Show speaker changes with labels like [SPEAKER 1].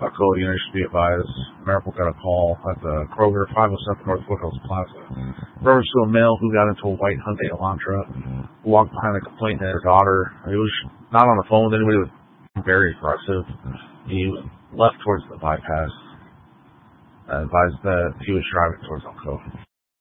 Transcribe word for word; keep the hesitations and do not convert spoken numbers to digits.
[SPEAKER 1] Elko, you know, you should be advised. Maripol got a call at the Kroger, five oh seven North Foothills Plaza. Reference to a male who got into a white Hyundai Elantra, who walked behind a complaint to his daughter. He was not on the phone with anybody, was very aggressive. He left towards the bypass and advised that he was driving towards Elko.